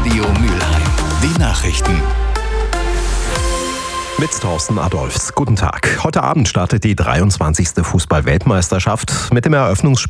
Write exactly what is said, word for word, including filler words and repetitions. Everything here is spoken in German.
Radio Mülheim. Die Nachrichten. Mit Thorsten Adolfs. Guten Tag. Heute Abend startet die dreiundzwanzigste Fußball-Weltmeisterschaft mit dem Eröffnungsspiel